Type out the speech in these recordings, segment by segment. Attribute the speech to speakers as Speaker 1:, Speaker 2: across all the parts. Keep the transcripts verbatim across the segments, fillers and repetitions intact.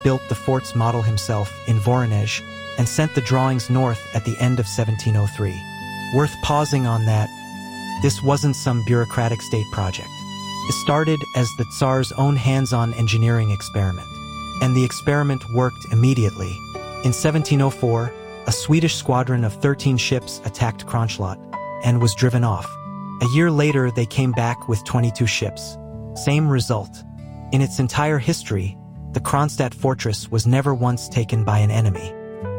Speaker 1: built the fort's model himself in Voronezh and sent the drawings north at the end of seventeen oh three. Worth pausing on that, this wasn't some bureaucratic state project. It started as the Tsar's own hands-on engineering experiment, and the experiment worked immediately. In seventeen oh four, a Swedish squadron of thirteen ships attacked Kronstadt and was driven off. A year later, they came back with twenty-two ships. Same result. In its entire history, the Kronstadt fortress was never once taken by an enemy.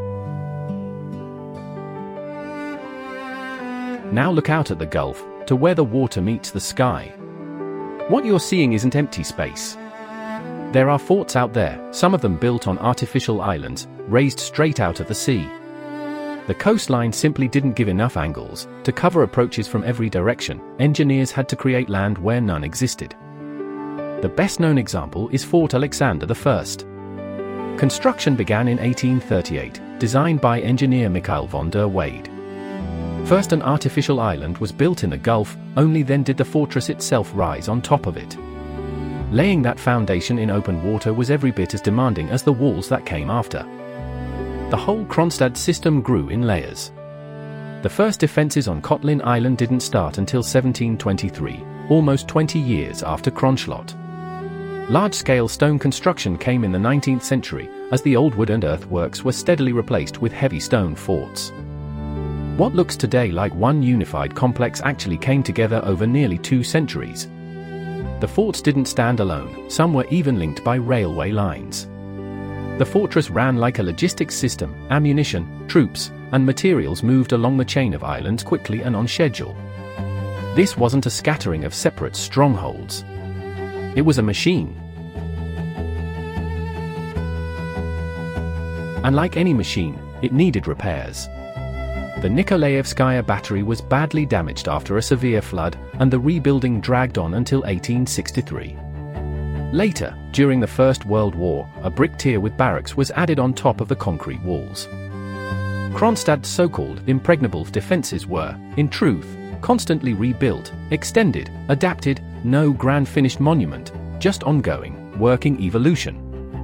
Speaker 2: Now look out at the Gulf, to where the water meets the sky. What you're seeing isn't empty space. There are forts out there, some of them built on artificial islands, raised straight out of the sea. The coastline simply didn't give enough angles to cover approaches from every direction. Engineers had to create land where none existed. The best-known example is Fort Alexander the First. Construction began in eighteen thirty-eight, designed by engineer Mikhail von der Weyde. First, an artificial island was built in the Gulf, only then did the fortress itself rise on top of it. Laying that foundation in open water was every bit as demanding as the walls that came after. The whole Kronstadt system grew in layers. The first defenses on Kotlin Island didn't start until seventeen twenty-three, almost twenty years after Kronstadt. Large-scale stone construction came in the nineteenth century, as the old wood and earthworks were steadily replaced with heavy stone forts. What looks today like one unified complex actually came together over nearly two centuries. The forts didn't stand alone, some were even linked by railway lines. The fortress ran like a logistics system. Ammunition, troops, and materials moved along the chain of islands quickly and on schedule. This wasn't a scattering of separate strongholds. It was a machine. And like any machine, it needed repairs. The Nikolaevskaya battery was badly damaged after a severe flood, and the rebuilding dragged on until eighteen sixty-three. Later, during the First World War, a brick tier with barracks was added on top of the concrete walls. Kronstadt's so-called impregnable defenses were, in truth, constantly rebuilt, extended, adapted, no grand finished monument, just ongoing, working evolution.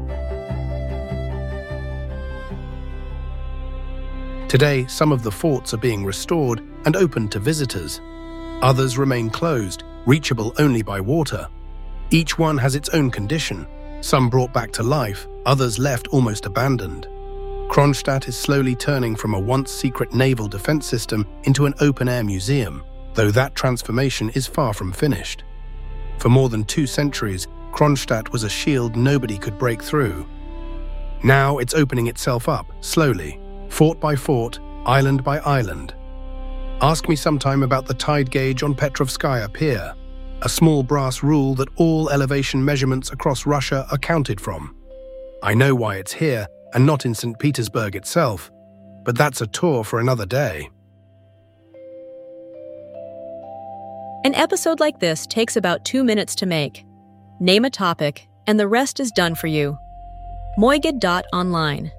Speaker 3: Today, some of the forts are being restored and open to visitors. Others remain closed, reachable only by water. Each one has its own condition, some brought back to life, others left almost abandoned. Kronstadt is slowly turning from a once secret naval defense system into an open-air museum, though that transformation is far from finished. For more than two centuries, Kronstadt was a shield nobody could break through. Now it's opening itself up, slowly, fort by fort, island by island. Ask me sometime about the tide gauge on Petrovskaya Pier, a small brass rule that all elevation measurements across Russia are counted from. I know why it's here and not in Saint Petersburg itself, but that's a tour for another day.
Speaker 4: An episode like this takes about two minutes to make. Name a topic, and the rest is done for you. Moigid dot online.